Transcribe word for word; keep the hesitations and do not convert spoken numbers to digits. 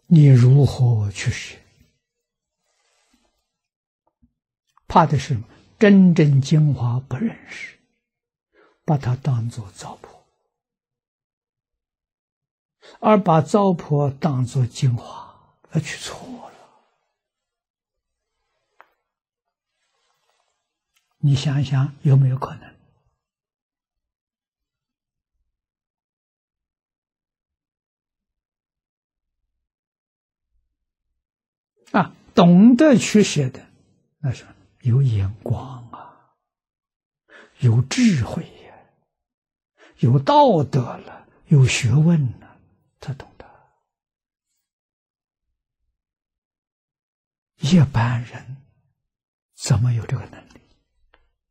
你如何去学？怕的是真正精华不认识，把它当作糟粕，而把糟粕当作精华，而去错了。你想想有没有可能？啊，懂得去学的，那是有眼光啊，有智慧呀、啊，有道德了，有学问了，他懂得。一般人怎么有这个能力？